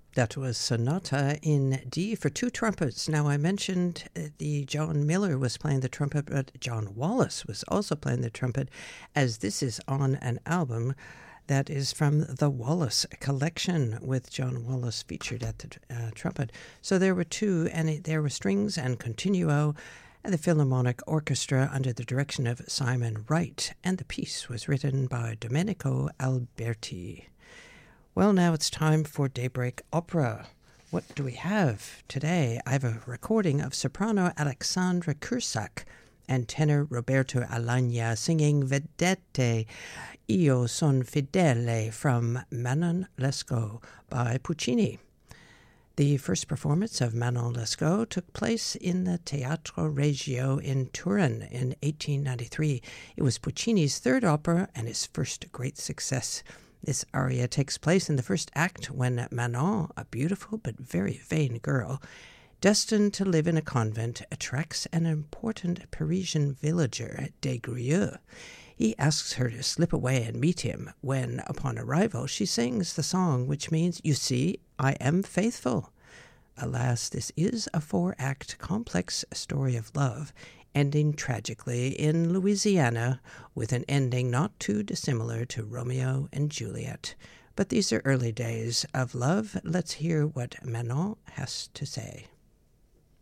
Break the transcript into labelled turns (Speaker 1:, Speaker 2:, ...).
Speaker 1: That was Sonata in D for two trumpets. Now, I mentioned the John Miller was playing the trumpet, but John Wallace was also playing the trumpet, as this is on an album that is from the Wallace Collection, with John Wallace featured at the trumpet. So there were two, and there were strings and continuo, and the Philharmonic Orchestra under the direction of Simon Wright, and the piece was written by Domenico Alberti. Well, now it's time for Daybreak Opera. What do we have today? I have a recording of soprano Alexandra Kursak and tenor Roberto Alagna singing Vedete, Io son fedele from Manon Lescaut by Puccini. The first performance of Manon Lescaut took place in the Teatro Regio in Turin in 1893. It was Puccini's third opera and his first great success. This aria takes place in the first act when Manon, a beautiful but very vain girl, destined to live in a convent, attracts an important Parisian villager, Des Grieux. He asks her to slip away and meet him when, upon arrival, she sings the song which means, "You see, I am faithful." Alas, this is a four-act complex story of love, ending tragically in Louisiana, with an ending not too dissimilar to Romeo and Juliet. But these are early days of love. Let's hear what Manon has to say.